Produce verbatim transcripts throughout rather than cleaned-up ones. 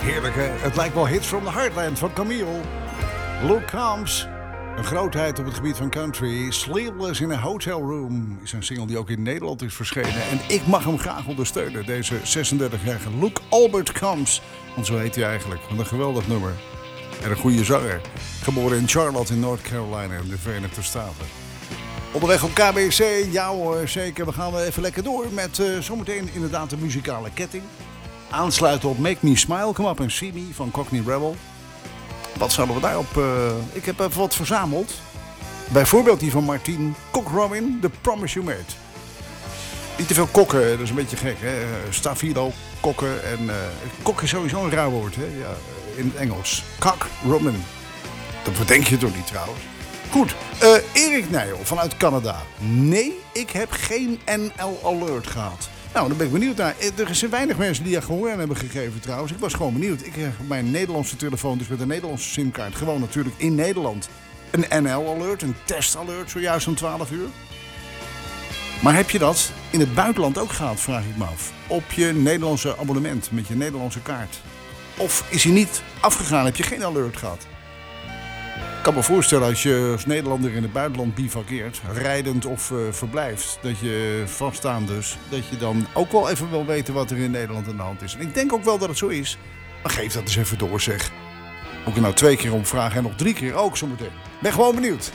Heerlijk, hè? Het lijkt wel Hits from the Heartland van Camille. Luke Combs, een grootheid op het gebied van country. Sleepless in a Hotel Room is een single die ook in Nederland is verschenen. En ik mag hem graag ondersteunen, deze zesendertigjarige Luke Albert Combs. Want zo heet hij eigenlijk, wat een geweldig nummer. En een goede zanger. Geboren in Charlotte in North Carolina in de Verenigde Staten. Onderweg op K B C, ja hoor, zeker. We gaan even lekker door met uh, zometeen inderdaad de muzikale ketting. Aansluiten op Make Me Smile, Come Up and See Me van Cockney Rebel. Wat zouden we daarop... Uh, ik heb even wat verzameld. Bijvoorbeeld die van Martin Cock-Robin, The Promise You Made. Niet te veel kokken, dat is een beetje gek, hè. Stavilo, kokken en... Uh, kok is sowieso een raar woord, hè. Ja, in het Engels. Cock-Robin. Dat bedenk je toch niet trouwens. Goed, uh, Erik Nijl vanuit Canada. Nee, ik heb geen N L Alert gehad. Nou, dan ben ik benieuwd naar. Er zijn weinig mensen die er gehoor aan hebben gegeven trouwens. Ik was gewoon benieuwd. Ik heb op mijn Nederlandse telefoon, dus met een Nederlandse simkaart, gewoon natuurlijk in Nederland een N L-alert, een testalert, zojuist om twaalf uur. Maar heb je dat in het buitenland ook gehad, vraag ik me af. Op je Nederlandse abonnement, met je Nederlandse kaart. Of is hij niet afgegaan, heb je geen alert gehad? Ik kan me voorstellen als je als Nederlander in het buitenland bivakkeert, rijdend of uh, verblijft, dat je vaststaan dus, dat je dan ook wel even wil weten wat er in Nederland aan de hand is. En ik denk ook wel dat het zo is, maar geef dat eens even door zeg. Moet ik er nou twee keer om vragen en nog drie keer ook zometeen. Ben gewoon benieuwd.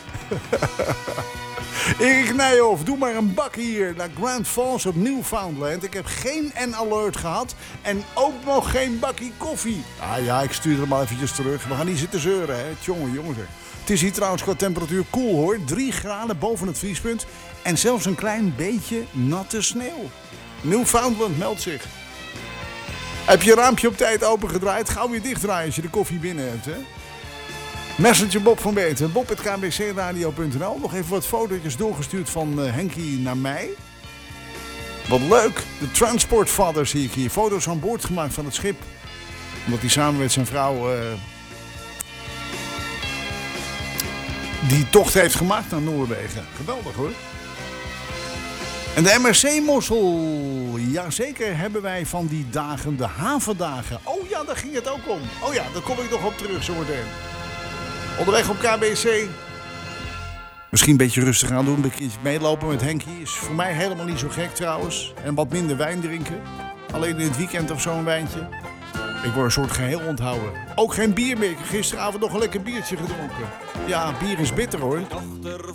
Erik Nijhoff, doe maar een bak hier naar Grand Falls op Newfoundland. Ik heb geen N-alert gehad en ook nog geen bakkie koffie. Ah ja, ik stuur er maar eventjes terug. We gaan niet zitten zeuren, hè. Tjonge, jongens. Het is hier trouwens qua temperatuur koel, hoor. drie graden boven het vriespunt en zelfs een klein beetje natte sneeuw. Newfoundland meldt zich. Heb je raampje op tijd opengedraaid? Gauw weer dichtdraaien als je de koffie binnen hebt, hè. Messenger Bob van Beeten, bob at k b c radio punt n l. Nog even wat fotootjes doorgestuurd van uh, Henkie naar mij. Wat leuk. De transportvader zie ik hier. Foto's aan boord gemaakt van het schip. Omdat hij samen met zijn vrouw uh, die tocht heeft gemaakt naar Noorwegen. Geweldig hoor. En de M R C-mossel. Jazeker hebben wij van die dagen, de havendagen. Oh ja, daar ging het ook om. Oh ja, daar kom ik nog op terug zometeen. Onderweg op K B C. Misschien een beetje rustig aan doen. Een beetje meelopen met Henkie. Is voor mij helemaal niet zo gek trouwens. En wat minder wijn drinken. Alleen in het weekend of zo een wijntje. Ik word een soort geheel onthouden. Ook geen bier meer. Ik heb gisteravond nog een lekker biertje gedronken. Ja, bier is bitter hoor. Dochter